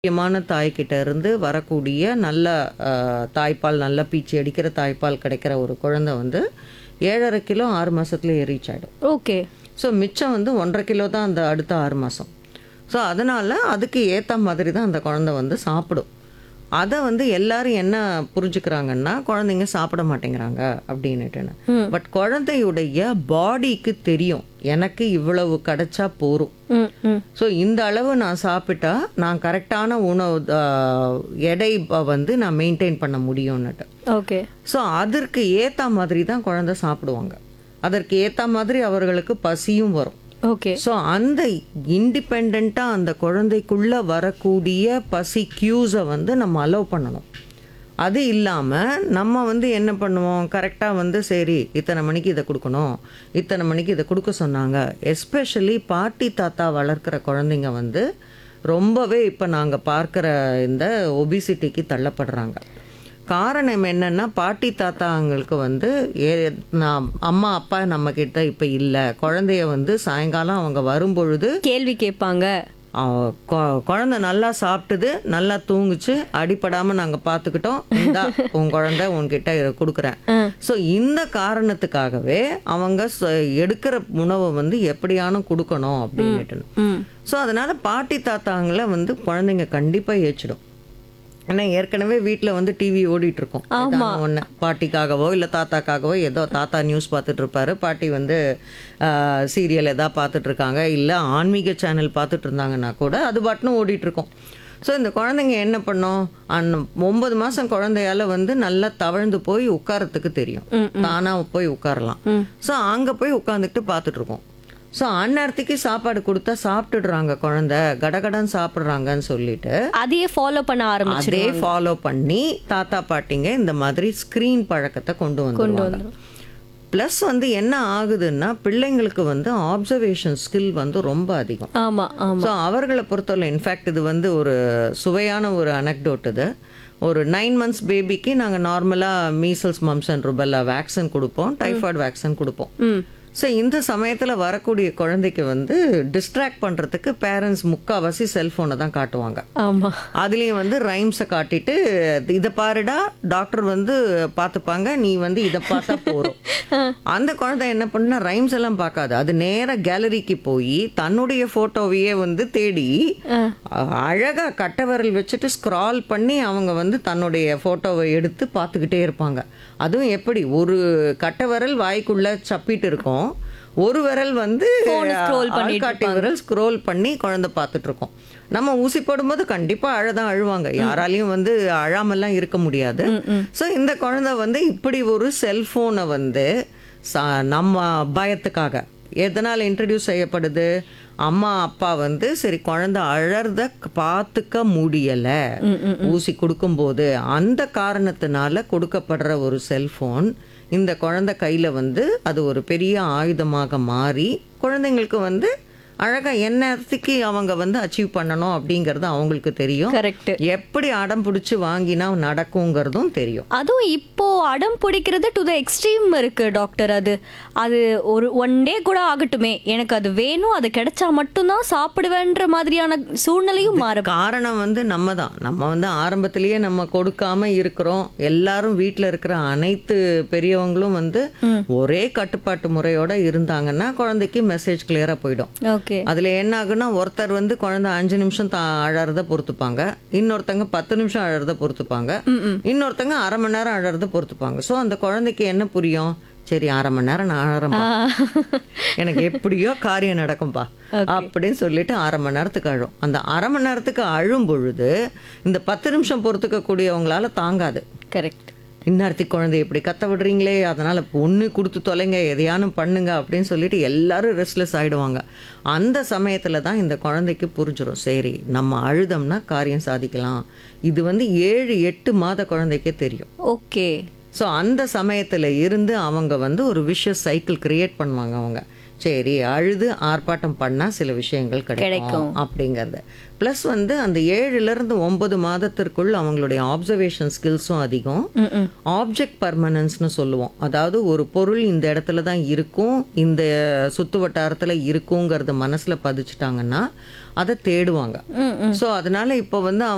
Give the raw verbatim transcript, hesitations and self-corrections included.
முக்கியமான தாய்கிட்ட இருந்து வரக்கூடிய நல்ல அ, தாய்ப்பால், நல்ல பீச்சி அடிக்கிற தாய்ப்பால் கிடைக்கிற ஒரு குழந்தை வந்து ஏழரை கிலோ ஆறு மாசத்துலயே ரீச் ஆயிடும். ஓகே. ஸோ மிச்சம் வந்து ஒன்றரை கிலோ தான் அந்த அடுத்த ஆறு மாதம். ஸோ அதனால் அதுக்கு ஏற்ற மாதிரி தான் அந்த குழந்தை வந்து சாப்பிடும். அதை வந்து எல்லாரும் என்ன புரிஞ்சுக்கிறாங்கன்னா குழந்தைங்க சாப்பிட மாட்டேங்கிறாங்க அப்படின்னுட்டுன்னு. பட் குழந்தையுடைய பாடிக்கு தெரியும் எனக்கு இவ்வளவு கிடைச்சா போரும். ம் ம் ஸோ இந்த அளவு நான் சாப்பிட்டா நான் கரெக்டான உணவு ஆஹ், எடை ப- வந்து நான் மெயின்டைன் பண்ண முடியும்னுட்டு. ஓகே. ஸோ அதற்கு ஏற்ற மாதிரி தான் குழந்தை சாப்பிடுவாங்க. அதற்கு ஏற்ற மாதிரி அவர்களுக்கு பசியும் வரும். ஓகே. ஸோ அந்த இண்டிபெண்ட்டாக அந்த குழந்தைக்குள்ளே வரக்கூடிய பசி க்யூஸை வந்து நம்ம அலோவ் பண்ணணும். அது இல்லாமல் நம்ம வந்து என்ன பண்ணுவோம், கரெக்டாக வந்து சரி இத்தனை மணிக்கு இதை கொடுக்கணும், இத்தனை மணிக்கு இதை கொடுக்க சொன்னாங்க. எஸ்பெஷலி பாட்டி தாத்தா வளர்க்குற குழந்தைங்க வந்து ரொம்பவே இப்போ நாங்கள் பார்க்குற இந்த ஒபிசிட்டிக்கு தள்ளப்படுறாங்க. காரணம் என்னன்னா பாட்டி தாத்தாங்களுக்கு வந்து ஏ நான் அம்மா அப்பா நம்ம கிட்ட இப்போ இல்லை. குழந்தைய வந்து சாயங்காலம் அவங்க வரும்பொழுது கேள்வி கேட்பாங்க. அவ- கொ- குழந்தை நல்லா சாப்பிட்டுது, நல்லா தூங்குச்சு, அடிபடாம நாங்க பார்த்துக்கிட்டோம், இந்தா உன் குழந்தை உன்கிட்ட இதை கொடுக்குறேன். ஸோ இந்த காரணத்துக்காகவே அவங்க ச- எடுக்கிற உணவை வந்து எப்படியானும் கொடுக்கணும் அப்படின்னுட்டு. ம் ஸோ அதனால பாட்டி தாத்தாங்களை வந்து குழந்தைங்க கண்டிப்பா ஏச்சிடும். ஏன்னா ஏற்கனவே வீட்டில் வந்து டிவி ஓடிட்டு இருக்கோம். ஒன்று பாட்டிக்காகவோ இல்லை தாத்தாக்காகவோ ஏதோ தாத்தா நியூஸ் பார்த்துட்டு இருப்பாரு, பாட்டி வந்து சீரியல் எதாவது பார்த்துட்டு இருக்காங்க, இல்லை ஆன்மீக சேனல் பார்த்துட்டு இருந்தாங்கன்னா கூட அது பாட்டுன்னு ஓடிட்டு இருக்கோம். ஸோ இந்த குழந்தைங்க என்ன பண்ணோம், அந் ஒன்பது மாதம் குழந்தையால வந்து நல்லா தவழ்ந்து போய் உட்காரத்துக்கு தெரியும், தானாக போய் உட்காரலாம். ஸோ அங்கே போய் உட்காந்துக்கிட்டு பார்த்துட்டு இருக்கோம். ஸோ அந்நேரத்துக்கு சாப்பாடு கொடுத்தா சாப்பிட்டுடுறாங்க, குழந்தை கடகடன்னு சாப்பிட்றாங்கன்னு சொல்லிட்டு அதையே ஃபாலோ பண்ண ஆரம்பிச்சு அதே ஃபாலோ பண்ணி தாத்தா பாட்டிங்க இந்த மாதிரி ஸ்க்ரீன் பழக்கத்தை கொண்டு வந்துருவாங்க. ப்ளஸ் வந்து என்ன ஆகுதுன்னா பிள்ளைங்களுக்கு வந்து ஆப்சர்வேஷன் ஸ்கில் வந்து ரொம்ப அதிகம். ஆமா ஆமா. ஸோ அவர்களை பொறுத்தவரை இன்ஃபேக்ட் இது வந்து ஒரு சுவையான ஒரு அனெக்டோட். இது ஒரு நைன் மந்த்ஸ் பேபிக்கு நாங்கள் நார்மலாக measles mumps and rubella vaccine கொடுப்போம், டைஃபாய்டு வேக்சின் கொடுப்போம். ம் ஸோ இந்த சமயத்தில் வரக்கூடிய குழந்தைக்கு வந்து டிஸ்ட்ராக்ட் பண்ணுறதுக்கு பேரண்ட்ஸ் முக்கால்வாசி செல்ஃபோனை தான் காட்டுவாங்க. ஆமா. அதுலேயும் வந்து ரைம்ஸை காட்டிட்டு இதை பாருடா டாக்டர் வந்து பார்த்துப்பாங்க, நீ வந்து இதை பார்த்தா போகிறோம். அந்த குழந்தை என்ன பண்ணுன்னா ரைம்ஸ் எல்லாம் பார்க்காது, அது நேராக கேலரிக்கு போய் தன்னுடைய ஃபோட்டோவையே வந்து தேடி அழகாக கட்டை விரல் வச்சுட்டு ஸ்க்ரால் பண்ணி அவங்க வந்து தன்னுடைய ஃபோட்டோவை எடுத்து பார்த்துக்கிட்டே இருப்பாங்க. அதுவும் எப்படி ஒரு கட்டை விரல் வாய்க்குள்ள சப்பிட்டு இருக்கும், ஒரு விரல் வந்து scroll பண்ணிட்டு ஆள்காட்டி விரல் ஸ்க்ரோல் பண்ணி குழந்தை பார்த்துட்டு இருக்கோம். நம்ம ஊசி போடும்போது கண்டிப்பாக அழதான் அழுவாங்க, யாராலையும் வந்து அழாமல்லாம் இருக்க முடியாது. ஸோ இந்த குழந்தை வந்து இப்படி ஒரு செல்ஃபோனை வந்து ச- நம்ம பயத்துக்காக எதனால் இன்ட்ரடியூஸ் செய்யப்படுது, அம்மா அப்பா வந்து சரி குழந்தை அழறத பார்த்துக்க முடியலை ஊசி கொடுக்கும்போது, அந்த காரணத்தினால கொடுக்கப்படுற ஒரு செல்ஃபோன் இந்த குழந்தை கையில் வந்து அது ஒரு பெரிய ஆயுதமாக மாறி குழந்தைங்களுக்கு வந்து அழகா என்னத்துக்கு அவங்க வந்து அச்சீவ் பண்ணணும் அப்படிங்கிறது அவங்களுக்கு தெரியும். கரெக்ட். எப்படி அடம் பிடிச்சி வாங்கினா நடக்குங்கிறதும் தெரியும். அதுவும் இப்போ அடம் பிடிக்கிறது டு த எக்ஸ்ட்ரீம் இருக்கு டாக்டர். அது அது ஒரு ஒன் டே கூட ஆகட்டுமே, எனக்கு அது வேணும், அது கிடைச்சா மட்டும்தான் சாப்பிடுவேன்ற மாதிரியான சூழ்நிலையும் மாறும். காரணம் வந்து நம்ம தான். நம்ம வந்து ஆரம்பத்திலேயே நம்ம கொடுக்காம இருக்கிறோம். எல்லாரும் வீட்டில் இருக்கிற அனைத்து பெரியவங்களும் வந்து ஒரே கட்டுப்பாட்டு முறையோட இருந்தாங்கன்னா குழந்தைக்கு மெசேஜ் கிளியரா போயிடும். ஓகே. அதுல என்ன ஆகுன்னா ஒருத்தர் வந்து குழந்தை அஞ்சு நிமிஷம் தா அழறத பொறுத்துப்பாங்க, இன்னொருத்தங்க பத்து நிமிஷம் அழறத பொறுத்துப்பாங்க, இன்னொருத்தங்க அரை மணி நேரம் அழறத பொறுத்துப்பாங்க. ஸோ அந்த குழந்தைக்கு என்ன புரியும், சரி அரை மணி நேரம் நான் அழறேன்பா, எனக்கு எப்படியோ காரியம் நடக்கும்பா அப்படின்னு சொல்லிட்டு அரை மணி நேரத்துக்கு அழும். அந்த அரை மணி நேரத்துக்கு அழும் பொழுது இந்த பத்து நிமிஷம் பொறுத்துக்க கூடியவங்களால தாங்காது. கரெக்ட். இந்நேரத்தி குழந்தை இப்படி கத்த விடுறீங்களே, அதனால ஒன்று கொடுத்து தொலைங்க, எதையானும் பண்ணுங்க அப்படின்னு சொல்லிட்டு எல்லாரும் ரெஸ்ட்லெஸ் ஆயிடுவாங்க. அந்த சமயத்துல தான் இந்த குழந்தைக்கு புரிஞ்சிடும், சரி நம்ம அழுதம்னா காரியம் சாதிக்கலாம். இது வந்து ஏழு எட்டு மாத குழந்தைக்கே தெரியும். ஓகே. ஸோ அந்த சமயத்தில் இருந்து அவங்க வந்து ஒரு விஷஸ் சைக்கிள் கிரியேட் பண்ணுவாங்க. அவங்க சரி அழுது ஆர்ப்பாட்டம் பண்ணால் சில விஷயங்கள் கிடைக்கும் அப்படிங்கிறது. ப்ளஸ் வந்து அந்த ஏழுலேருந்து ஒன்பது மாதத்திற்குள் அவங்களுடைய ஆப்சர்வேஷன் ஸ்கில்ஸும் அதிகம். ஆப்ஜெக்ட் பர்மனன்ஸ்னு சொல்லுவோம், அதாவது ஒரு பொருள் இந்த இடத்துல தான் இருக்கும், இந்த சுற்று வட்டாரத்தில் இருக்குங்கிறத மனசில் பதிச்சுட்டாங்கன்னா அதை தேடுவாங்க. ஸோ அதனால இப்போ வந்து